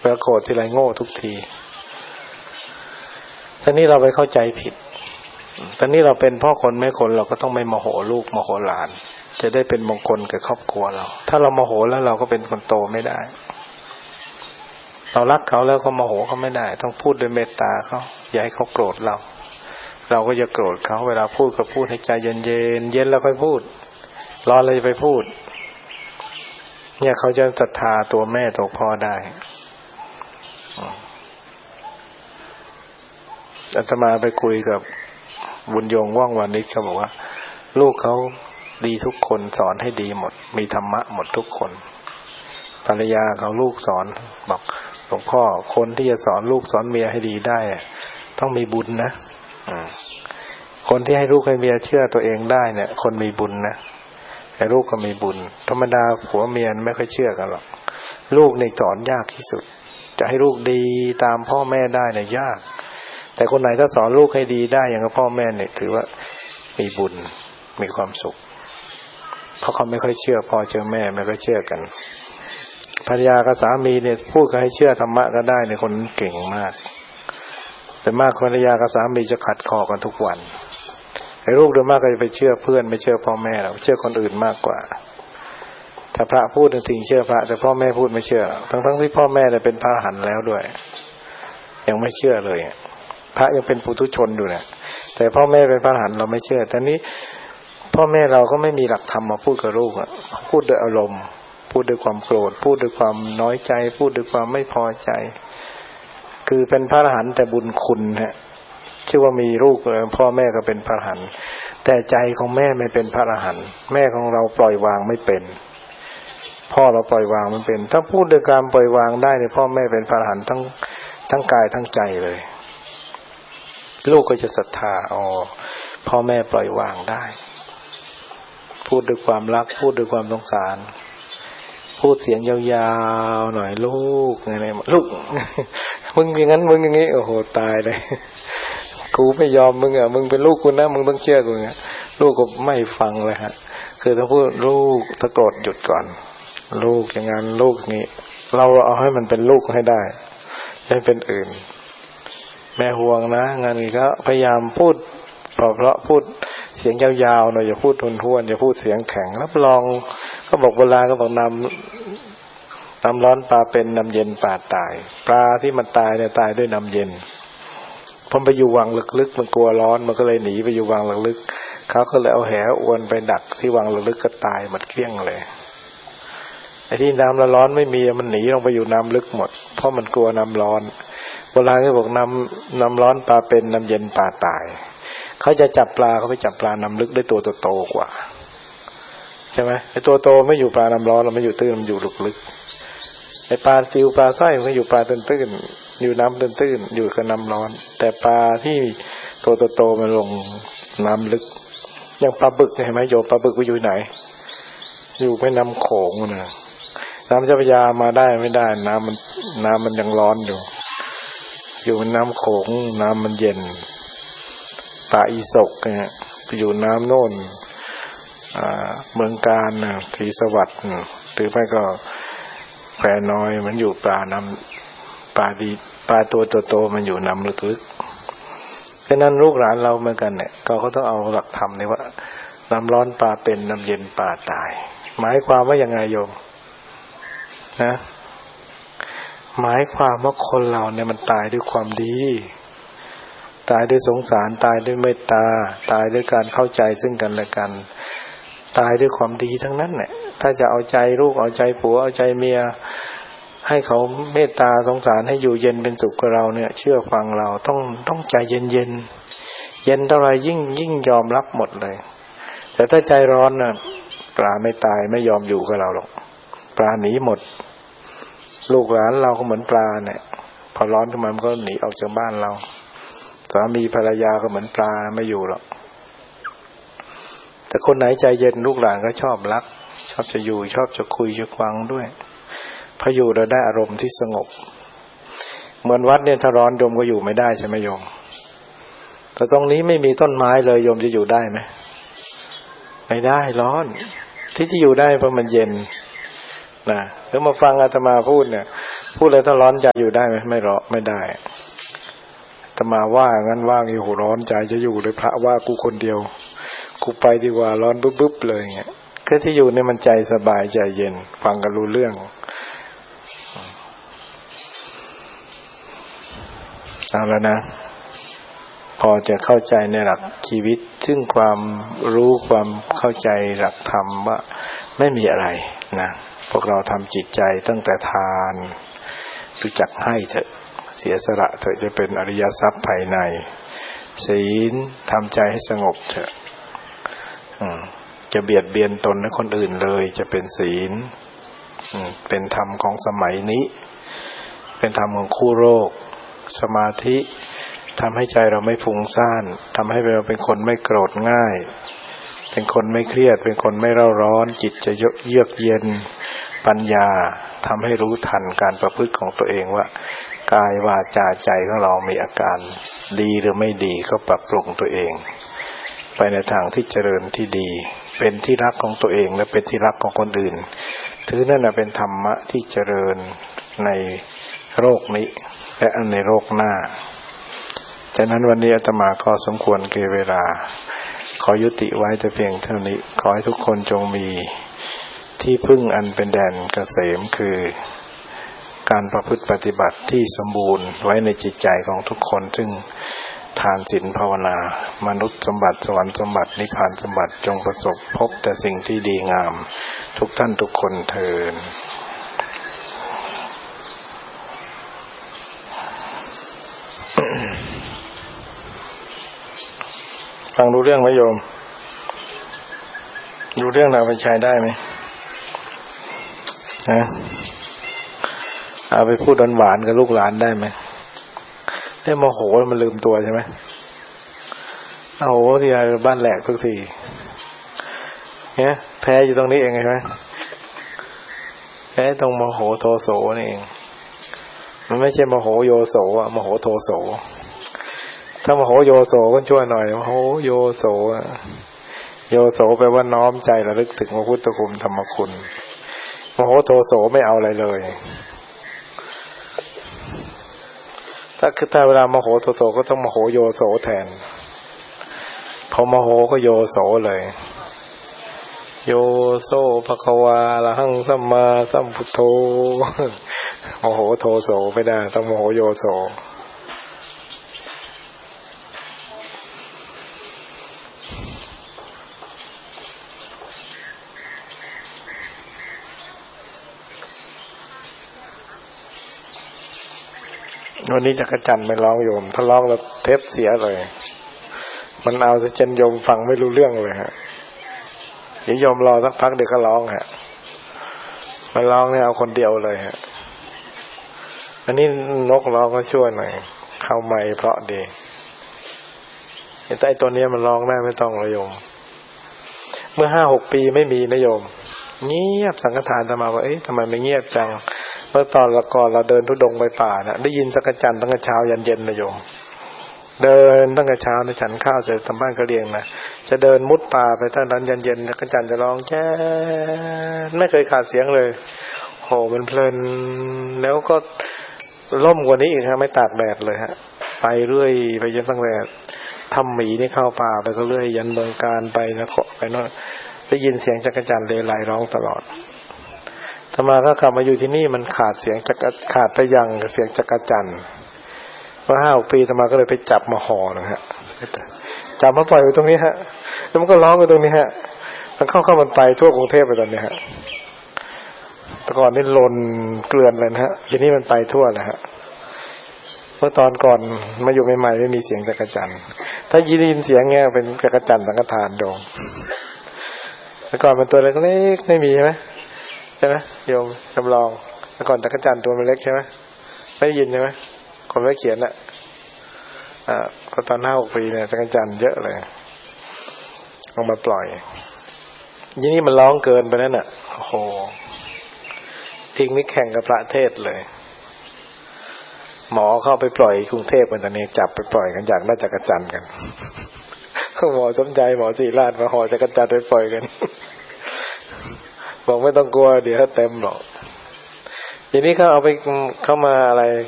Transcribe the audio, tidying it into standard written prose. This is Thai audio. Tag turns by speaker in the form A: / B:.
A: เวลาโกรธทีไรโง่ทุกทีตอนนี้เราไปเข้าใจผิดตอนนี้เราเป็นพ่อคนแม่คนเราก็ต้องไม่โมโหลูกโมโหหลานจะได้เป็นมงคลกับครอบครัวเราถ้าเราโมโหแล้วเราก็เป็นคนโตไม่ได้เรารักเขาแล้วก็โมโหเขาไม่ได้ต้องพูดด้วยเมตตาเขาอย่าให้เขาโกรธเราก็จะโกรธเขาเวลาพูดก็พูดให้ใจเย็นเย็นแล้วค่อยพูดร้อนเลยไปพูดเนี่ยเขาจะศรัทธาตัวแม่ตัวพ่อได้อาตมาไปคุยกับบุญยงว่องวานิชเขาบอกว่าลูกเขาดีทุกคนสอนให้ดีหมดมีธรรมะหมดทุกคนภรรยาเขาลูกสอนบอกหลวงพ่อคนที่จะสอนลูกสอนเมียให้ดีได้ต้องมีบุญนะคนที่ให้ลูกให้เมียเชื่อตัวเองได้เนี่ยคนมีบุญนะแต่ลูกก็มีบุญธรรมดาผัวเมียไม่ค่อยเชื่อกันหรอกลูกในสอนยากที่สุดจะให้ลูกดีตามพ่อแม่ได้เนี่ยยากแต่คนไหนถ้าสอนลูกให้ดีได้อย่างกับพ่อแม่เนี่ยถือว่ามีบุญมีความสุขเพราะเขาไม่ค่อยเชื่อพ่อเชื่อแม่ไม่ค่อยเชื่อกันภรรยากับสามีเนี่ยพูดก็ให้เชื่อธรรมะก็ได้เนี่ยคนเก่งมากแต่มากภรรยากับสามีจะขัดคอกันทุกวันไอ้ลูกโดยมากก็จะไปเชื่อเพื่อนไม่เชื่อพ่อแม่เราเชื่อคนอื่นมากกว่าถ้าพระพูดจริงๆเชื่อพระแต่พ่อแม่พูดไม่เชื่อทั้งที่พ่อแม่เนี่ยเป็นพระอรหันต์แล้วด้วยยังไม่เชื่อเลยพระยังเป็นปุถุชนอยู่เนี่ยแต่พ่อแม่เป็นพระอรหันต์เราไม่เชื่อแต่นี้พ่อแม่เราก็ไม่มีหลักธรรมมาพูดกับลูกพูดด้วยอารมณ์พูดด้วยความโกรธพูดด้วยความน้อยใจพูดด้วยความไม่พอใจคือเป็นพระอรหันต์แต่บุญคุณฮะชื่อว่ามีลูกพ่อแม่ก็เป็นพระอรหันต์แต่ใจของแม่ไม่เป็นพระอรหันต์แม่ของเราปล่อยวางไม่เป็นพ่อเราปล่อยวางไม่เป็นถ้าพูดด้วยการปล่อยวางได้เนี่ยพ่อแม่เป็นพระอรหันต์ทั้งกายทั้งใจเลยลูกก็จะศรัทธาพ่อแม่ปล่อยวางได้พูดด้วยความรักพูดด้วยความสงสารพูดเสียงยาวๆหน่อยลูกอะไรลูกมึงอย่างนั้นมึงอย่างนี้โอ้โหตายเลยกูไม่ยอมมึงมึงเป็นลูกกูนะมึงต้องเชื่อกูลูกก็ไม่ฟังเลยฮะคือถ้าพูดลูกถ้าโกรธหยุดก่อนลูกอย่างนั้นลูกนี้เราเอาให้มันเป็นลูกให้ได้ไม่เป็นอื่นแม่ห่วงนะงานนี้ก็พยายามพูดเพราะพูดเสียงยาวๆหน่อยอย่าพูดห้วนๆอย่าพูดเสียงแข็งรับรองเขาบอกโบราณก็บอกน้ำร้อนปลาเป็นน้ำเย็นปลาตายปลาที่มันตายเนี่ยตายด้วยน้ำเย็นพอไปอยู่วังลึกๆมันกลัวร้อนมันก็เลยหนีไปอยู่วังลึกๆเขาก็เลยเอาแหอวนไปดักที่วังลึกๆก็ตายหมดเกลี้ยงเลยไอ้ที่น้ำร้อนไม่มีมันหนีลงไปอยู่น้ำลึกหมดเพราะมันกลัวน้ำร้อนโบราณก็บอกน้ำร้อนปลาเป็นน้ำเย็นปลาตายเขาจะจับปลาเขาไปจับปลาน้ำลึกได้ตัวโตกว่าใช่ไหมไอ้ตัวโตไม่อยู่ปลาน้ำร้อนเราไม่อยู่ตื้นมันอยู่ลึกไอ้ปลาซิวปลาสร้อยมันก็อยู่ปลาตื้นๆอยู่น้ำตื้นๆอยู่กับน้ำร้อนแต่ปลาที่ตัวโตมันลงน้ำลึกอย่างปลาบึกเห็นไหมโยปลาบึกไปอยู่ไหนอยู่แม่น้ำโขงนะน้ำเจ้าพระยามาได้ไม่ได้น้ำมันยังร้อนอยู่ในน้ำโขงน้ำมันเย็นปลาอีสกเนี่ยอยู่น้ำโน่นเมืองการศรีสวัสดิ์หรือไม่ก็แควน้อยมันอยู่ปลาน้ำปลาดีปลาตัวโตมันอยู่น้ำลึกๆฉะนั้นลูกหลานเราเหมือนกันเนี่ยก็ต้องเอาหลักธรรมนี่ว่าน้ำร้อนปลาเป็นน้ำเย็นปลาตายหมายความว่ายังไงโยมนะหมายความว่าคนเราเนี่ยมันตายด้วยความดีตายด้วยสงสารตายด้วยเมตตาตายด้วยการเข้าใจซึ่งกันและกันตายด้วยความดีทั้งนั้นแหละถ้าจะเอาใจลูกเอาใจผัวเอาใจเมียให้เขาเมตตาสงสารให้อยู่เย็นเป็นสุขกับเราเนี่ยเชื่อฟังเราต้องใจเย็นเย็นเท่าไรยิ่งยอมรับหมดเลยแต่ถ้าใจร้อนน่ะปลาไม่ตายไม่ยอมอยู่กับเราหรอกปลาหนีหมดลูกหลานเราก็เหมือนปลาเนี่ยพอร้อนขึ้นมามันก็หนีออกจากบ้านเราสามีภรรยาก็เหมือนปลาไม่อยู่หรอกแต่คนไหนใจเย็นลูกหลานก็ชอบรักชอบจะอยู่ชอบจะคุยจะฟังด้วยพออยู่เราได้อารมณ์ที่สงบเหมือนวัดเนี่ยถ้าร้อนโยมก็อยู่ไม่ได้ใช่ไหมโยมแต่ตรงนี้ไม่มีต้นไม้เลยโยมจะอยู่ได้ไหมไม่ได้ร้อนที่อยู่ได้เพราะมันเย็นนะแล้วมาฟังอาตมาพูดเนี่ยพูดเลยถ้าร้อนใจอยู่ได้ไหมไม่ร้อนไม่ได้แต่มาว่างั้นว่างี้โหร้อนใจจะอยู่เลยพระว่ากูคนเดียวกูไปดีกว่าร้อนบึ๊บๆเลยเงี้ยก็ที่อยู่เนี่ยมันใจสบายใจเย็นฟังกันรู้เรื่องเอาแล้วนะพอจะเข้าใจในหลักชีวิตซึ่งความรู้ความเข้าใจหลักธรรมว่าไม่มีอะไรนะพวกเราทำจิตใจตั้งแต่ทานรู้จักให้เถอะเสียสละเถอะจะเป็นอริยทรัพย์ภายในศีลทำใจให้สงบเถอะจะเบียดเบียนตนและคนอื่นเลยจะเป็นศีลเป็นธรรมของสมัยนี้เป็นธรรมของคู่โลกสมาธิทำให้ใจเราไม่ฟุ้งซ่านทำให้เราเป็นคนไม่โกรธง่ายเป็นคนไม่เครียดเป็นคนไม่เร่าร้อนจิตจะเยือกเย็นปัญญาทำให้รู้ทันการประพฤติของตัวเองว่ากายวาจาใจของเรามีอาการดีหรือไม่ดีก็ปรับปรุงตัวเองไปในทางที่เจริญที่ดีเป็นที่รักของตัวเองและเป็นที่รักของคนอื่นถือนั่นเป็นธรรมะที่เจริญในโลกนี้และในโลกหน้าฉะนั้นวันนี้อาตมาก็สมควรแก่เวลาขอยุติไว้แต่เพียงเท่านี้ขอให้ทุกคนจงมีที่พึ่งอันเป็นแดนเกษมคือการประพฤติปฏิบัติที่สมบูรณ์ไว้ในจิตใจของทุกคนซึ่งทานศีลภาวนามนุษย์สมบัติสวรรค์สมบัตินิพพานสมบัติจงประสบพบแต่สิ่งที่ดีงามทุกท่านทุกคนเทอญฟังรู้เรื่องไหมโยมรู้เรื่องเราไปใช้ได้ไหมเอาไปพูดหวานๆกับลูกหลานได้ไหมได้โมโหมันลืมตัวใช่ไหมโอ้โหที่ไรบ้านแหลกทุกทีเนี่ยแพ้อยู่ตรงนี้เองใช่ไหมแพ้ตรงโมโหโทโสนี่เองมันไม่ใช่โมโหโยโสอะโมโหโทโสถ้าโมโหโยโสก็ช่วยหน่อยโมโหโยโสโยโสแปลว่าน้อมใจระลึกถึงพระพุทธคุณธรรมคุณโมโหโทโสไม่เอาอะไรเลยถ้าเวลาโมโหโทโสก็ต้องโมโหโยโสแทนพอโมโหก็โยโสเลยโยโสภควาอะระหังสัมมาสัมพุทโธโมโหโทโสไม่ได้ต้องโมโหโยโสวันนี้จักรจันทร์ไม่ร้องโยมถ้าร้องแล้วเทปเสียเลยมันเอาซะจนโยมฟังไม่รู้เรื่องเลยฮะเดี๋ยวโยมรอสักพักเดี๋ยวก็ร้องฮะมันร้องเนี่ยเอาคนเดียวเลยฮะอันนี้นกร้องก็ช่วยหน่อยเข้าไมค์เพราะดีแต่ไอ้ตัวนี้มันร้องได้ไม่ต้องเลยโยมเมื่อ 5-6 ปีไม่มีนะโยมเงียบสังฆทานจะมาว่าเอ๊ะทำไมไม่เงียบจังเมื่อตอนละก่อนเราเดินทุดงไปป่านะได้ยินจักรจันทร์ตั้งแต่เช้ายันเย็นนะโยมเดินตั้งแต่เช้านะฉันข้าวเสร็จทำบ้านก็เรียงนะจะเดินมุดป่าไปตั้งนั้นยันเย็นจักรจันทร์จะร้องแจ้ไม่เคยขาดเสียงเลยโหมันเพลินแล้วก็ร่มกว่านี้อีกฮะไม่ตากแดดเลยฮะไปเรื่อยไปจนตั้งแต่ทำหมีนี่เข้าป่าไปก็เรื่อยยันเมืองการไปนะเกาะไปโน่นได้ยินเสียงจักรจันทร์เลไลร้องตลอดธรรมาก็กลับมาอยู่ที่นี่มันขาดเสียงขาดไปยังเสียงจักรจันทร์เมื่อ 5-6 ปีธรรมาก็เลยไปจับมาห่อนะฮะจับมาปล่อยไว้ตรงนี้ฮะแล้วมันก็ร้องอยู่ตรงนี้ฮะมันเข้ามันไปทั่วกรุงเทพไปตอนนี้ฮะแต่ก่อนนี่ลนเกลื่อนเลยนะฮะทีนี้มันไปทั่วเลยฮะเมื่อตอนก่อนมาอยู่ใหม่ๆไม่มีเสียงจักรจันทร์ถ้ายินเสียงเงี้ยเป็นจักรจันทร์สังฆทานโดงแต่ก่อนมันตัวเล็กๆไม่มีใช่ไหมใช่ไหมโยมจำลองแต่ก่อนจักรจันทร์ตัวมันเล็กใช่ไหมไม่ได้ยินใช่ไหมคนไม่เขียนอ่ะพอตอน 5-6 ปีเนี่ยจักรจันทร์เยอะเลยเอามาปล่อยทีนี้มันร้องเกินไปนั่นน่ะโอ้โหทิ้งนี่แข่งกับพระเทศเลยหมอเข้าไปปล่อยกรุงเทพกันตอนนี้จับไปปล่อยกันอยากได้จักรจันทร์กันหมอสมใจหมอศิริราชมาห่อจักรจันทร์ไปปล่อยกันบอกไม่ต้องกลัวเดี๋ยวเต็มหรอกทีนี้เขาเอาไปเข้ามาอะไร